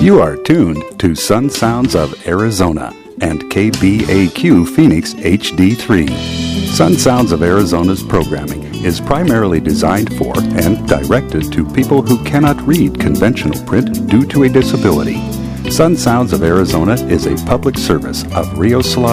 You are tuned to Sun Sounds of Arizona and KBAQ Phoenix HD3. Sun Sounds of Arizona's programming is primarily designed for and directed to people who cannot read conventional print due to a disability. Sun Sounds of Arizona is a public service of Rio Salado